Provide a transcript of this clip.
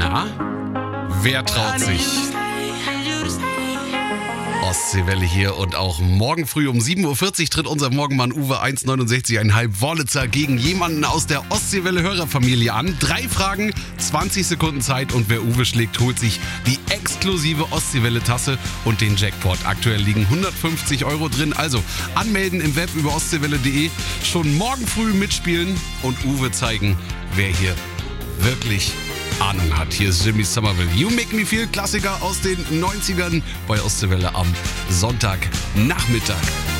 Na, wer traut sich? Ostseewelle hier und auch morgen früh um 7.40 Uhr tritt unser Morgenmann Uwe 1,69,5 Wollitzer gegen jemanden aus der Ostseewelle-Hörerfamilie an. 3 Fragen, 20 Sekunden Zeit und wer Uwe schlägt, holt sich die exklusive Ostseewelle-Tasse und den Jackpot. Aktuell liegen 150 € drin, also anmelden im Web über ostseewelle.de, schon morgen früh mitspielen und Uwe zeigen, wer hier wirklich Ahnung hat. Hier ist Jimmy Somerville. You Make Me Feel, Klassiker aus den 90ern bei Ostseewelle am Sonntagnachmittag.